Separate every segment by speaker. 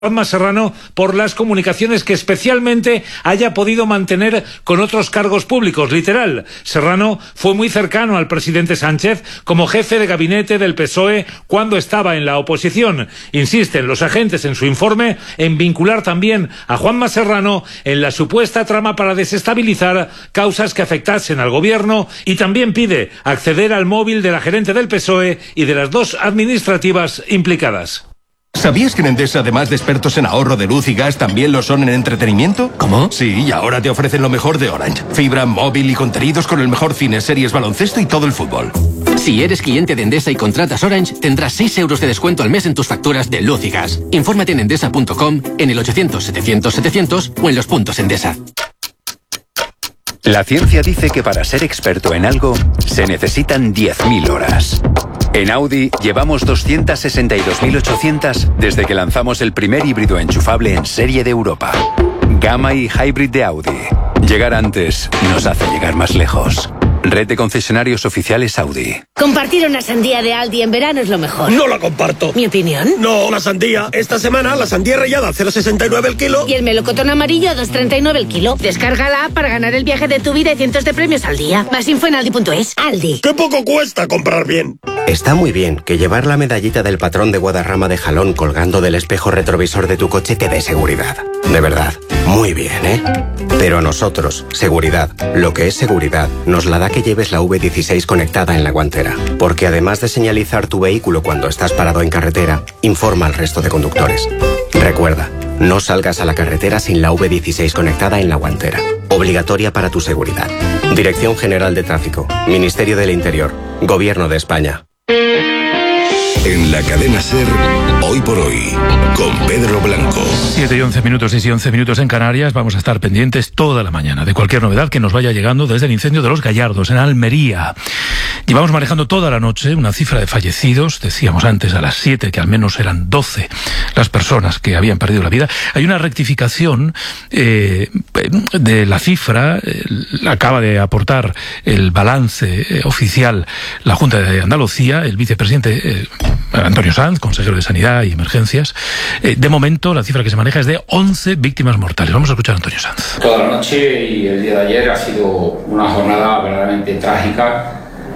Speaker 1: Juanma Serrano por las comunicaciones que especialmente haya podido mantener con otros cargos públicos. Literal, Serrano fue muy cercano al presidente Sánchez como jefe de gabinete del PSOE cuando estaba en la oposición. Insisten los agentes en su informe en vincular también a Juanma Serrano en la supuesta trama para desestabilizar causas que afectasen al gobierno, y también pide acceder al móvil de la gerente del PSOE y de las dos administrativas implicadas.
Speaker 2: ¿Sabías que en Endesa, además de expertos en ahorro de luz y gas, también lo son en entretenimiento?
Speaker 3: ¿Cómo?
Speaker 2: Sí, y ahora te ofrecen lo mejor de Orange. Fibra, móvil y contenidos con el mejor cine, series, baloncesto y todo el fútbol.
Speaker 3: Si eres cliente de Endesa y contratas Orange, tendrás 6 euros de descuento al mes en tus facturas de luz y gas. Infórmate en endesa.com, en el 800-700-700 o en los puntos Endesa.
Speaker 4: La ciencia dice que para ser experto en algo se necesitan 10.000 horas. En Audi llevamos 262.800 desde que lanzamos el primer híbrido enchufable en serie de Europa. Gamma y Hybrid de Audi. Llegar antes nos hace llegar más lejos. Red de concesionarios oficiales Audi.
Speaker 5: Compartir una sandía de Aldi en verano es lo mejor.
Speaker 6: No la comparto.
Speaker 5: ¿Mi opinión?
Speaker 6: No, la sandía. Esta semana la sandía rallada a 0,69 el kilo.
Speaker 5: Y el melocotón amarillo a 2,39 el kilo. Descárgala para ganar el viaje de tu vida y cientos de premios al día. Más info en aldi.es. Aldi.
Speaker 6: ¡Qué poco cuesta comprar bien!
Speaker 7: Está muy bien que llevar la medallita del patrón de Guadarrama de Jalón colgando del espejo retrovisor de tu coche te dé seguridad. De verdad, muy bien, ¿eh? Pero a nosotros, seguridad, lo que es seguridad, nos la da que lleves la V16 conectada en la guantera. Porque además de señalizar tu vehículo cuando estás parado en carretera, informa al resto de conductores. Recuerda, no salgas a la carretera sin la V16 conectada en la guantera. Obligatoria para tu seguridad. Dirección General de Tráfico, Ministerio del Interior, Gobierno de España.
Speaker 8: En la cadena SER, Hoy por Hoy, con Pedro Blanco.
Speaker 9: 7 y 11 minutos, 6 y 11 minutos en Canarias. Vamos a estar pendientes toda la mañana de cualquier novedad que nos vaya llegando desde el incendio de Los Gallardos, en Almería. Llevamos manejando toda la noche una cifra de fallecidos. Decíamos antes a las 7 que al menos eran 12 las personas que habían perdido la vida. Hay una rectificación de la cifra. Acaba de aportar el balance oficial la Junta de Andalucía, el vicepresidente Antonio Sanz, consejero de Sanidad y Emergencias. De momento, la cifra que se maneja es de 11 víctimas mortales. Vamos a escuchar a Antonio Sanz.
Speaker 10: Toda la noche y el día de ayer ha sido una jornada verdaderamente trágica,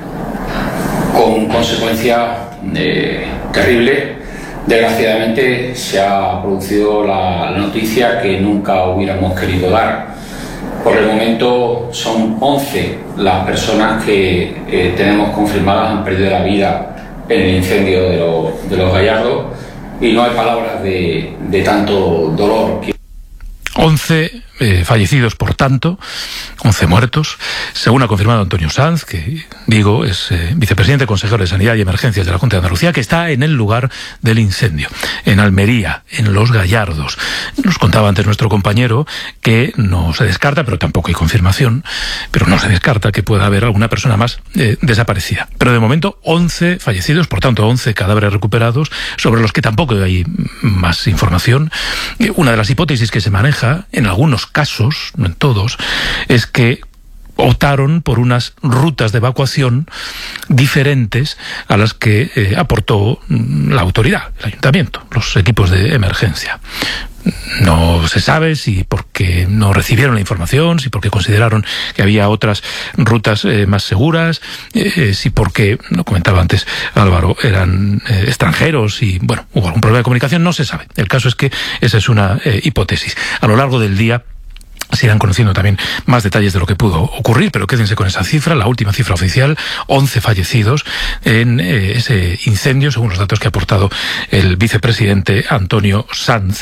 Speaker 10: con consecuencias terribles. Desgraciadamente se ha producido la noticia que nunca hubiéramos querido dar. Por el momento son 11 las personas que tenemos confirmadas han perdido la vida en el incendio de Los Gallardos, y no hay palabras de tanto dolor.
Speaker 9: 11 fallecidos, por tanto, 11 muertos, según ha confirmado Antonio Sanz, que, digo, es vicepresidente, consejero de Sanidad y Emergencias de la Junta de Andalucía, que está en el lugar del incendio, en Almería, en Los Gallardos. Nos contaba antes nuestro compañero que no se descarta, pero tampoco hay confirmación, pero no se descarta que pueda haber alguna persona más desaparecida. Pero de momento 11 fallecidos, por tanto 11 cadáveres recuperados, sobre los que tampoco hay más información. Una de las hipótesis que se maneja en algunos casos, no en todos, es que optaron por unas rutas de evacuación diferentes a las que aportó la autoridad, el ayuntamiento, los equipos de emergencia. No se sabe si porque no recibieron la información, si porque consideraron que había otras rutas más seguras, si porque, lo comentaba antes Álvaro, eran extranjeros y, bueno, hubo algún problema de comunicación, no se sabe. El caso es que esa es una hipótesis. A lo largo del día se irán conociendo también más detalles de lo que pudo ocurrir, pero quédense con esa cifra, la última cifra oficial, 11 fallecidos en ese incendio, según los datos que ha aportado el vicepresidente Antonio Sanz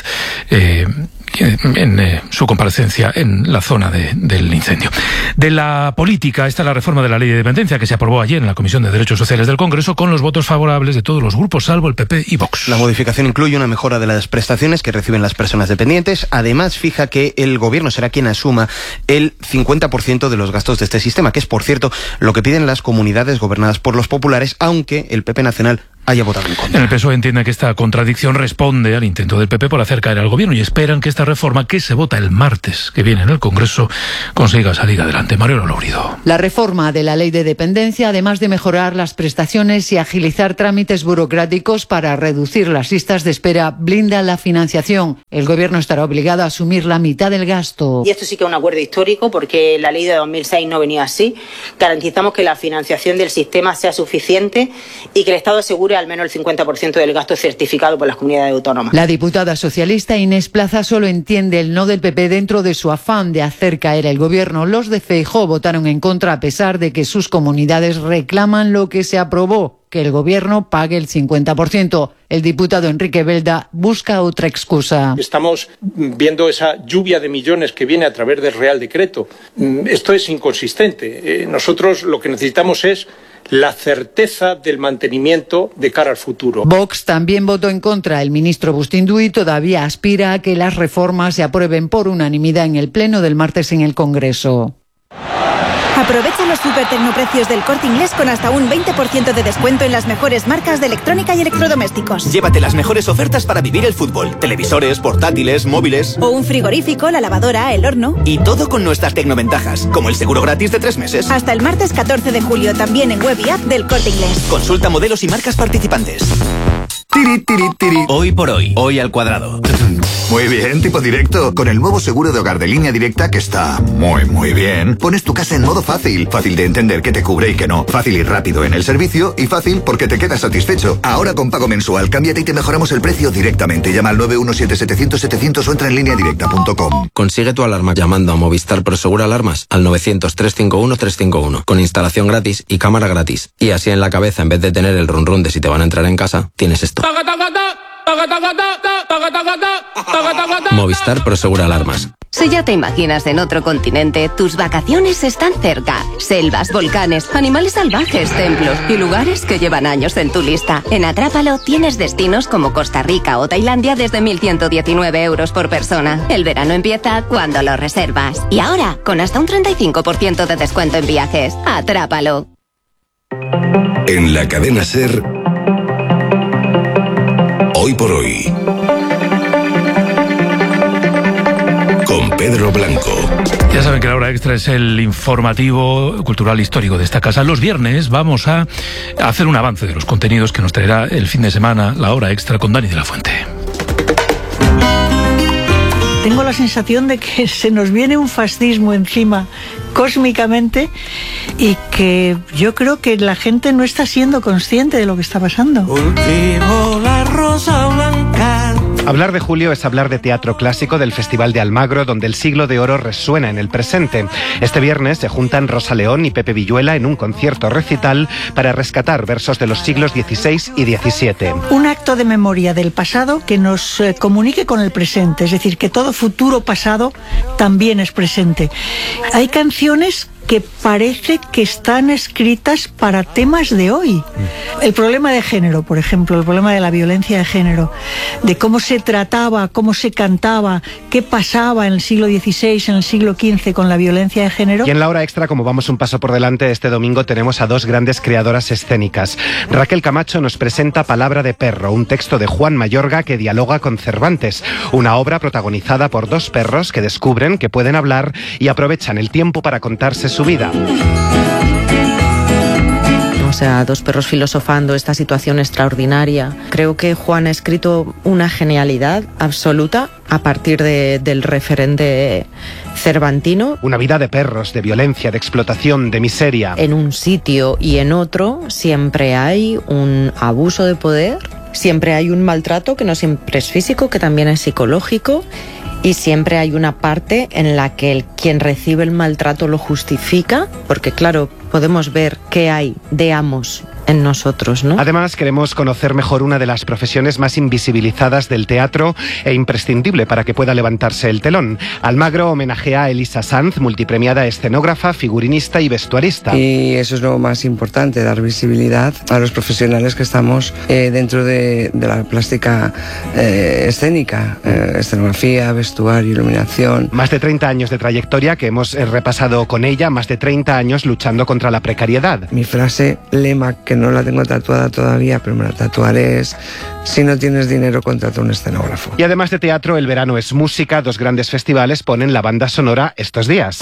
Speaker 9: en su comparecencia en la zona del incendio. De la política, está la reforma de la Ley de Dependencia que se aprobó ayer en la Comisión de Derechos Sociales del Congreso con los votos favorables de todos los grupos, salvo el PP y Vox.
Speaker 11: La modificación incluye una mejora de las prestaciones que reciben las personas dependientes. Además, fija que el Gobierno será quien asuma el 50% de los gastos de este sistema, que es, por cierto, lo que piden las comunidades gobernadas por los populares, aunque el PP Nacional haya votado en contra.
Speaker 9: El PSOE entiende que esta contradicción responde al intento del PP por hacer caer al gobierno y esperan que esta reforma, que se vota el martes que viene en el Congreso, consiga salir adelante. Mario Lourido.
Speaker 12: La reforma de la ley de dependencia, además de mejorar las prestaciones y agilizar trámites burocráticos para reducir las listas de espera, blinda la financiación. El gobierno estará obligado a asumir la mitad del gasto.
Speaker 13: Y esto sí que es un acuerdo histórico porque la ley de 2006 no venía así. Garantizamos que la financiación del sistema sea suficiente y que el Estado asegure al menos el 50% del gasto certificado por las comunidades autónomas.
Speaker 12: La diputada socialista Inés Plaza solo entiende el no del PP dentro de su afán de hacer caer el gobierno. Los de Feijóo votaron en contra a pesar de que sus comunidades reclaman lo que se aprobó, que el gobierno pague el 50%. El diputado Enrique Belda busca otra excusa.
Speaker 14: Estamos viendo esa lluvia de millones que viene a través del Real Decreto. Esto es inconsistente. Nosotros lo que necesitamos es la certeza del mantenimiento de cara al futuro.
Speaker 12: Vox también votó en contra. El ministro Bustinduy todavía aspira a que las reformas se aprueben por unanimidad en el pleno del martes en el Congreso.
Speaker 15: Aprovecha los supertecnoprecios del Corte Inglés con hasta un 20% de descuento en las mejores marcas de electrónica y electrodomésticos.
Speaker 16: Llévate las mejores ofertas para vivir el fútbol. Televisores, portátiles, móviles.
Speaker 15: O un frigorífico, la lavadora, el horno.
Speaker 16: Y todo con nuestras tecnoventajas, como el seguro gratis de 3 meses.
Speaker 15: Hasta el martes 14 de julio, también en web y app del Corte Inglés.
Speaker 16: Consulta modelos y marcas participantes. Hoy por hoy, hoy al cuadrado.
Speaker 17: Muy bien, tipo directo. Con el nuevo seguro de hogar de Línea Directa, que está muy bien, pones tu casa en modo fácil. Fácil de entender qué te cubre y qué no. Fácil y rápido en el servicio y fácil porque te quedas satisfecho. Ahora con pago mensual, cámbiate y te mejoramos el precio directamente. Llama al 917-700-700 o entra en lineadirecta.com.
Speaker 18: Consigue tu alarma llamando a Movistar Prosegur Alarmas al 900-351-351 con instalación gratis y cámara gratis. Y así en la cabeza, en vez de tener el run de si te van a entrar en casa, tienes esto. Movistar Prosegur Alarmas.
Speaker 19: Si ya te imaginas en otro continente, tus vacaciones están cerca. Selvas, volcanes, animales salvajes, templos y lugares que llevan años en tu lista. En Atrápalo tienes destinos como Costa Rica o Tailandia desde 1.119 euros por persona. El verano empieza cuando lo reservas. Y ahora, con hasta un 35% de descuento en viajes. Atrápalo.
Speaker 8: En la cadena SER, Hoy por Hoy, con Pedro Blanco.
Speaker 9: Ya saben que la hora extra es el informativo cultural histórico de esta casa. Los viernes vamos a hacer un avance de los contenidos que nos traerá el fin de semana la hora extra con Dani de la Fuente.
Speaker 20: Tengo la sensación de que se nos viene un fascismo encima cósmicamente y que yo creo que la gente no está siendo consciente de lo que está pasando.
Speaker 21: Cultivo la rosa blanca.
Speaker 22: Hablar de Julio es hablar de teatro clásico del Festival de Almagro, donde el siglo de oro resuena en el presente. Este viernes se juntan Rosa León y Pepe Villuela en un concierto recital para rescatar versos de los siglos XVI y XVII.
Speaker 20: Un acto de memoria del pasado que nos comunique con el presente, es decir, que todo futuro pasado también es presente. Hay canciones que parece que están escritas para temas de hoy. El problema de género, por ejemplo, el problema de la violencia de género, de cómo se trataba, cómo se cantaba, qué pasaba en el siglo XVI, en el siglo XV con la violencia de género.
Speaker 22: Y en la hora extra, como vamos un paso por delante, este domingo tenemos a dos grandes creadoras escénicas. Raquel Camacho nos presenta Palabra de perro, un texto de Juan Mayorga que dialoga con Cervantes, una obra protagonizada por dos perros que descubren que pueden hablar y aprovechan el tiempo para contarse su vida.
Speaker 23: O sea, dos perros filosofando esta situación extraordinaria. Creo que Juan ha escrito una genialidad absoluta a partir del referente cervantino.
Speaker 22: Una vida de perros, de violencia, de explotación, de miseria.
Speaker 23: En un sitio y en otro siempre hay un abuso de poder, siempre hay un maltrato que no siempre es físico, que también es psicológico. Y siempre hay una parte en la que quien recibe el maltrato lo justifica, porque claro, podemos ver qué hay de amos en nosotros, ¿no?
Speaker 22: Además, queremos conocer mejor una de las profesiones más invisibilizadas del teatro e imprescindible para que pueda levantarse el telón. Almagro homenajea a Elisa Sanz, multipremiada escenógrafa, figurinista y vestuarista.
Speaker 24: Y eso es lo más importante, dar visibilidad a los profesionales que estamos dentro de la plástica escénica, escenografía, vestuario, iluminación.
Speaker 22: Más de 30 años de trayectoria que hemos repasado con ella, más de 30 años luchando contra la precariedad.
Speaker 24: Mi frase lema que no la tengo tatuada todavía, pero me la tatuaré, es: si no tienes dinero, contrata un escenógrafo.
Speaker 22: Y además de teatro, el verano es música. 2 grandes festivales ponen la banda sonora estos días.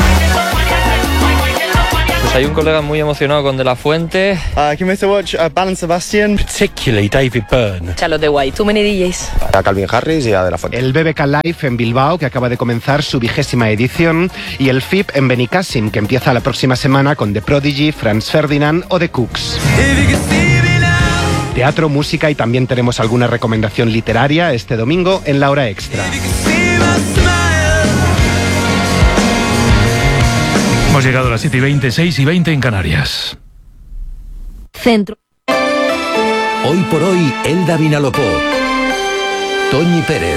Speaker 1: Pues hay un colega muy emocionado con De La Fuente.
Speaker 2: Can we watch Belle Sebastian?
Speaker 22: Particularly David Byrne.
Speaker 3: Charlotte de White, Too Many DJs.
Speaker 2: A Calvin Harris y a De La Fuente.
Speaker 22: El BBK Live en Bilbao, que acaba de comenzar su 20ª edición, y el FIP en Benicàssim, que empieza la próxima semana con The Prodigy, Franz Ferdinand o The Cooks. Teatro, música y también tenemos alguna recomendación literaria este domingo en la hora extra.
Speaker 9: Hemos llegado a las 7:20, 6:20 en Canarias.
Speaker 4: Centro.
Speaker 8: Hoy por hoy, Elda Vinalopó. Toñi Pérez.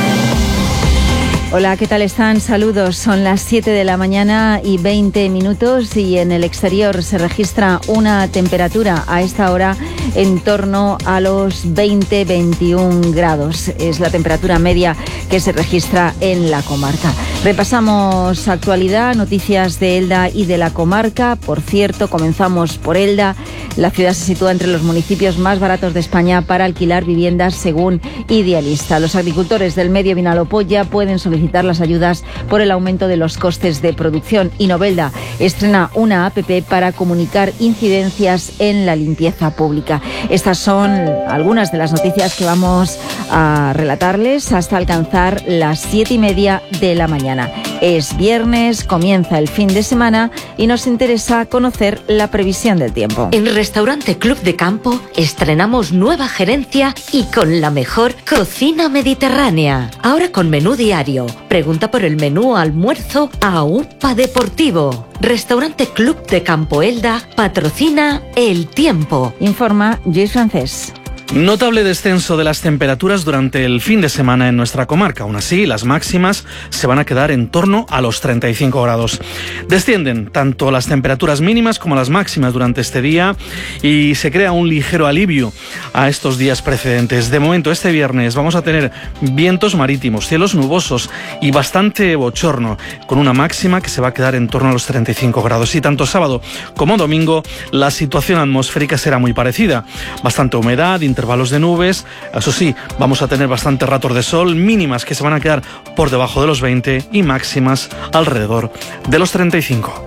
Speaker 4: Hola, ¿qué tal están? Saludos. Son las 7 de la mañana y 20 minutos y en el exterior se registra una temperatura a esta hora en torno a los 20-21 grados. Es la temperatura media que se registra en la comarca. Repasamos actualidad, noticias de Elda y de la comarca. Por cierto, comenzamos por Elda. La ciudad se sitúa entre los municipios más baratos de España para alquilar viviendas según Idealista. Los agricultores del medio Vinalopó ya pueden solicitar las ayudas por el aumento de los costes de producción. Y Novelda estrena una app para comunicar incidencias en la limpieza pública. Estas son algunas de las noticias que vamos a relatarles hasta alcanzar las 7:30 de la mañana. Es viernes, comienza el fin de semana y nos interesa conocer la previsión del tiempo. En Restaurante Club de Campo estrenamos nueva gerencia y con la mejor cocina mediterránea. Ahora con menú diario. Pregunta por el menú almuerzo a UPA Deportivo. Restaurante Club de Campo Elda patrocina El Tiempo. Informa Luis Francés.
Speaker 25: Notable descenso de las temperaturas durante el fin de semana en nuestra comarca. Aún así, las máximas se van a quedar en torno a los 35 grados. Descienden tanto las temperaturas mínimas como las máximas durante este día y se crea un ligero alivio a estos días precedentes. De momento, este viernes vamos a tener vientos marítimos, cielos nubosos y bastante bochorno, con una máxima que se va a quedar en torno a los 35 grados. Y tanto sábado como domingo, la situación atmosférica será muy parecida. Bastante humedad, intervalos de nubes, eso sí, vamos a tener bastantes ratos de sol, mínimas que se van a quedar por debajo de los 20 y máximas alrededor de los 35.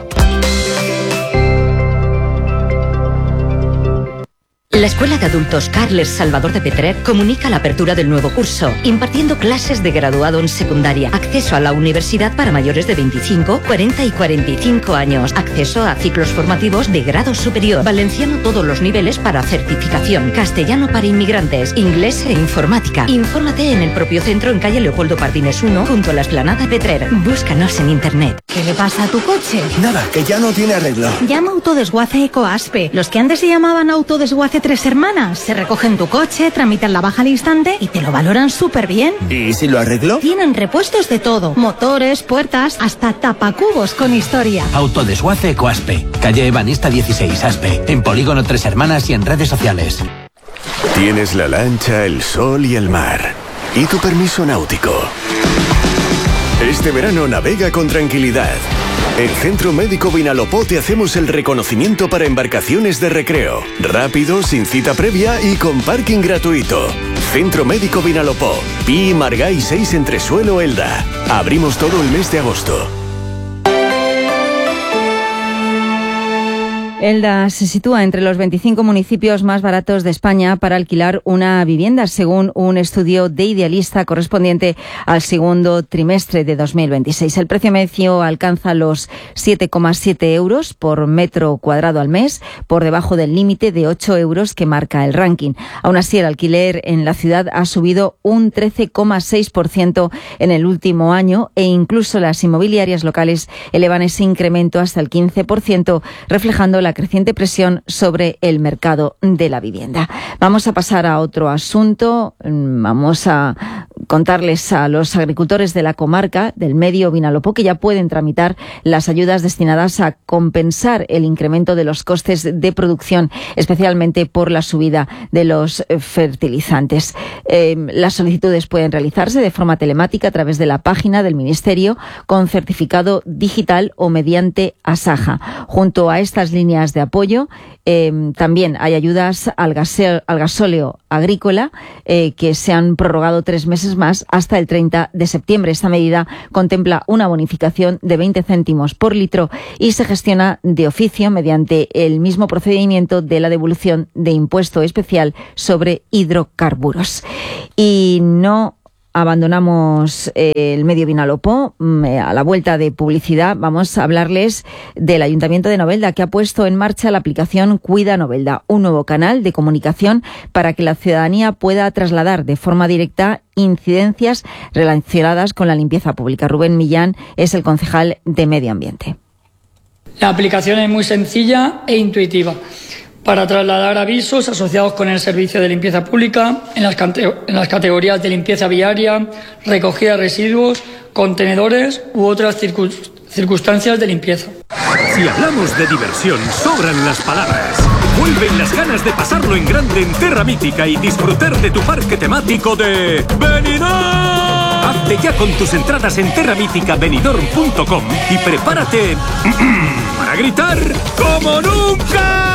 Speaker 4: La Escuela de Adultos Carles Salvador de Petrer comunica la apertura del nuevo curso, impartiendo clases de graduado en secundaria, acceso a la universidad para mayores de 25, 40 y 45 años, acceso a ciclos formativos de grado superior, valenciano todos los niveles para certificación, castellano para inmigrantes, inglés e informática. Infórmate en el propio centro en calle Leopoldo Pardines 1, junto a la Explanada Petrer. Búscanos en internet.
Speaker 26: ¿Qué le pasa a tu coche?
Speaker 27: Nada, que ya no tiene arreglo.
Speaker 26: Llama a Autodesguace Ecoaspe. Los que antes se llamaban Autodesguace Tres Hermanas. Se recogen tu coche, tramitan la baja al instante y te lo valoran súper bien.
Speaker 27: ¿Y si lo arreglo?
Speaker 26: Tienen repuestos de todo. Motores, puertas, hasta tapacubos con historia.
Speaker 28: Autodesguace Ecoaspe. Calle Ebanista 16, Aspe. En Polígono Tres Hermanas y en redes sociales.
Speaker 8: Tienes la lancha, el sol y el mar. ¿Y tu permiso náutico? Este verano navega con tranquilidad. En Centro Médico Vinalopó te hacemos el reconocimiento para embarcaciones de recreo. Rápido, sin cita previa y con parking gratuito. Centro Médico Vinalopó. Pi y Margall 6 entre Suelo Elda. Abrimos todo el mes de agosto.
Speaker 4: Elda se sitúa entre los 25 municipios más baratos de España para alquilar una vivienda, según un estudio de Idealista correspondiente al segundo trimestre de 2026. El precio medio alcanza los 7,7 euros por metro cuadrado al mes, por debajo del límite de 8 euros que marca el ranking. Aún así, el alquiler en la ciudad ha subido un 13,6% en el último año e incluso las inmobiliarias locales elevan ese incremento hasta el 15%, reflejando la creciente presión sobre el mercado de la vivienda. Vamos a pasar a otro asunto. Vamos a contarles a los agricultores de la comarca del Medio Vinalopó que ya pueden tramitar las ayudas destinadas a compensar el incremento de los costes de producción, especialmente por la subida de los fertilizantes. Las solicitudes pueden realizarse de forma telemática a través de la página del Ministerio con certificado digital o mediante Asaja. Junto a estas líneas de apoyo, también hay ayudas al gasóleo agrícola que se han prorrogado 3 meses más hasta el 30 de septiembre. Esta medida contempla una bonificación de 20 céntimos por litro y se gestiona de oficio mediante el mismo procedimiento de la devolución de impuesto especial sobre hidrocarburos. Y no abandonamos el Medio Vinalopó. A la vuelta de publicidad vamos a hablarles del Ayuntamiento de Novelda, que ha puesto en marcha la aplicación Cuida Novelda, un nuevo canal de comunicación para que la ciudadanía pueda trasladar de forma directa incidencias relacionadas con la limpieza pública. Rubén Millán es el concejal de Medio Ambiente.
Speaker 3: La aplicación es muy sencilla e intuitiva para trasladar avisos asociados con el servicio de limpieza pública en las categorías de limpieza viaria, recogida de residuos, contenedores u otras circunstancias de limpieza.
Speaker 5: Si hablamos de diversión, sobran las palabras. Vuelven las ganas de pasarlo en grande en Terra Mítica y disfrutar de tu parque temático de Benidorm. Hazte ya con tus entradas en terramíticabenidorm.com y prepárate para gritar como nunca.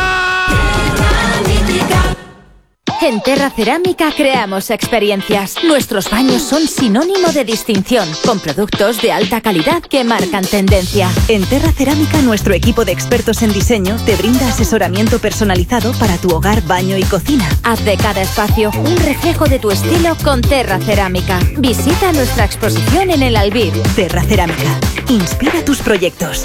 Speaker 6: En Terra Cerámica creamos experiencias. Nuestros baños son sinónimo de distinción, con productos de alta calidad que marcan tendencia.
Speaker 15: En Terra Cerámica, nuestro equipo de expertos en diseño te brinda asesoramiento personalizado para tu hogar, baño y cocina.
Speaker 6: Haz de cada espacio un reflejo de tu estilo con Terra Cerámica. Visita nuestra exposición en el Albir.
Speaker 15: Terra Cerámica. Inspira tus proyectos.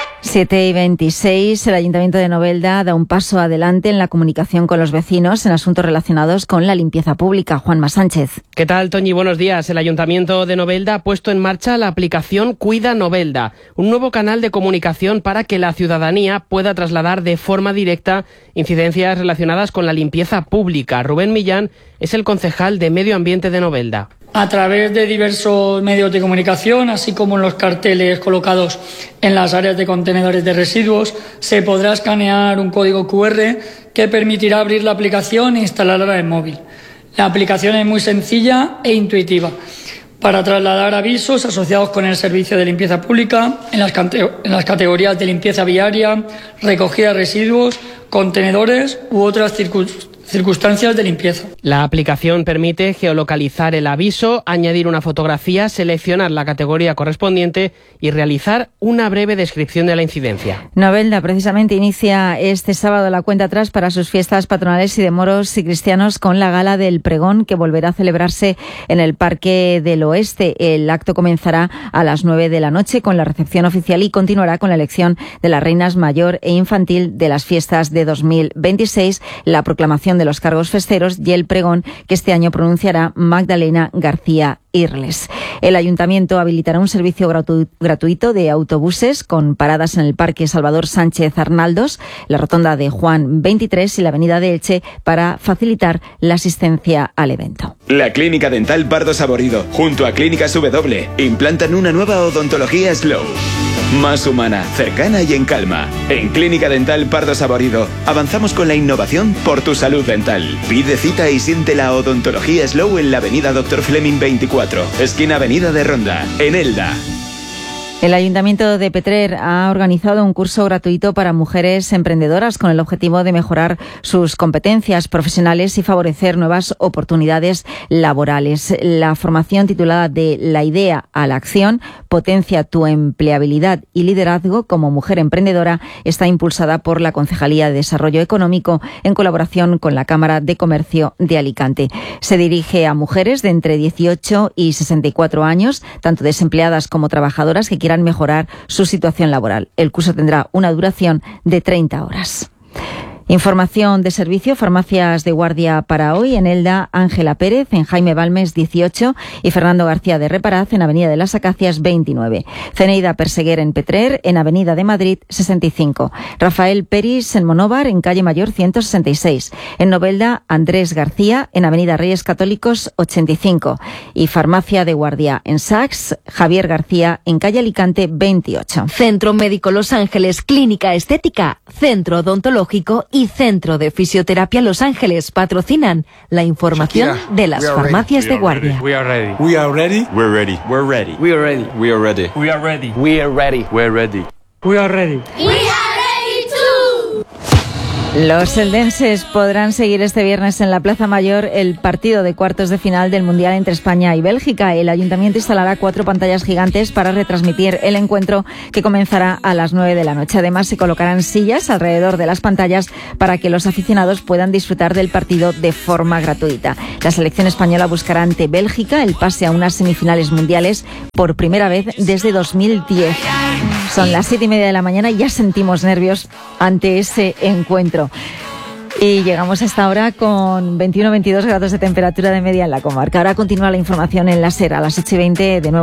Speaker 4: 7:26, el Ayuntamiento de Novelda da un paso adelante en la comunicación con los vecinos en asuntos relacionados con la limpieza pública. Juanma Sánchez.
Speaker 7: ¿Qué tal, Toñi? Buenos días. El Ayuntamiento de Novelda ha puesto en marcha la aplicación Cuida Novelda, un nuevo canal de comunicación para que la ciudadanía pueda trasladar de forma directa incidencias relacionadas con la limpieza pública. Rubén Millán es el concejal de Medio Ambiente de Novelda.
Speaker 3: A través de diversos medios de comunicación, así como en los carteles colocados en las áreas de contenedores de residuos, se podrá escanear un código QR que permitirá abrir la aplicación e instalarla en móvil. La aplicación es muy sencilla e intuitiva para trasladar avisos asociados con el servicio de limpieza pública en las categorías de limpieza viaria, recogida de residuos, contenedores u otras circunstancias de limpieza.
Speaker 7: La aplicación permite geolocalizar el aviso, añadir una fotografía, seleccionar la categoría correspondiente y realizar una breve descripción de la incidencia.
Speaker 4: Novelda precisamente inicia este sábado la cuenta atrás para sus fiestas patronales y de moros y cristianos con la Gala del Pregón, que volverá a celebrarse en el Parque del Oeste. El acto comenzará a las 9 de la noche con la recepción oficial y continuará con la elección de las reinas mayor e infantil de las fiestas de 2026, la proclamación de los cargos festeros y el pregón que este año pronunciará Magdalena García Irles. El Ayuntamiento habilitará un servicio gratuito de autobuses con paradas en el Parque Salvador Sánchez Arnaldos, la Rotonda de Juan 23 y la Avenida de Elche para facilitar la asistencia al evento.
Speaker 10: La Clínica Dental Pardo Saborido, junto a Clínicas W, implantan una nueva odontología Slow. Más humana, cercana y en calma. En Clínica Dental Pardo Saborido avanzamos con la innovación por tu salud dental. Pide cita y siente la odontología Slow en la avenida Dr. Fleming 24, esquina Avenida de Ronda, en Elda.
Speaker 4: El Ayuntamiento de Petrer ha organizado un curso gratuito para mujeres emprendedoras con el objetivo de mejorar sus competencias profesionales y favorecer nuevas oportunidades laborales. La formación titulada De la idea a la acción, potencia tu empleabilidad y liderazgo como mujer emprendedora está impulsada por la Concejalía de Desarrollo Económico en colaboración con la Cámara de Comercio de Alicante. Se dirige a mujeres de entre 18 y 64 años, tanto desempleadas como trabajadoras que quieran mejorar su situación laboral. El curso tendrá una duración de 30 horas. Información de servicio, farmacias de guardia para hoy. En Elda, Ángela Pérez, en Jaime Balmes 18 y Fernando García de Reparaz en Avenida de las Acacias 29. Ceneida Perseguer en Petrer, en Avenida de Madrid 65. Rafael Peris en Monóvar, en Calle Mayor 166. En Novelda, Andrés García, en Avenida Reyes Católicos 85. Y farmacia de guardia en Sax, Javier García, en Calle Alicante 28.
Speaker 6: Centro Médico Los Ángeles, Clínica Estética, Centro Odontológico y Centro de Fisioterapia Los Ángeles patrocinan la información de las farmacias de guardia.
Speaker 21: We are ready. We are ready. We're ready. We're ready. We are ready. We are ready. We are ready. We are ready. We're ready. We are ready.
Speaker 4: Los eldenses podrán seguir este viernes en la Plaza Mayor el partido de cuartos de final del Mundial entre España y Bélgica. El ayuntamiento instalará 4 pantallas gigantes para retransmitir el encuentro, que comenzará a las 9 de la noche. Además, se colocarán sillas alrededor de las pantallas para que los aficionados puedan disfrutar del partido de forma gratuita. La selección española buscará ante Bélgica el pase a unas semifinales mundiales por primera vez desde 2010. Son las 7:30 de la mañana y ya sentimos nervios ante ese encuentro. Y llegamos hasta ahora con 21-22 grados de temperatura de media en la comarca. Ahora continúa la información en la SER a las 8:20 de nuevo.